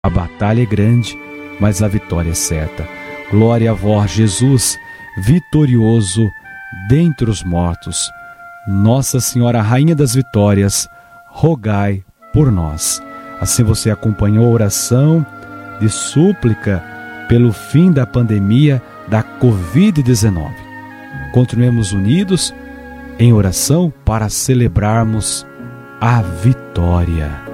A batalha é grande, mas a vitória é certa. Glória a vós, Jesus, vitorioso dentre os mortos. Nossa Senhora, Rainha das Vitórias, rogai por nós. Assim você acompanhou a oração de súplica pelo fim da pandemia da Covid-19. Continuemos unidos em oração para celebrarmos a vitória.